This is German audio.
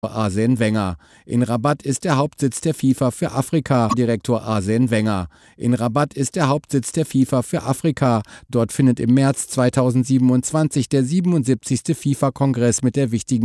Arsène Wenger. In Rabat ist der Hauptsitz der FIFA für Afrika. Direktor Arsène Wenger. In Rabat ist der Hauptsitz der FIFA für Afrika. Dort findet im März 2027 der 77. FIFA-Kongress mit der wichtigen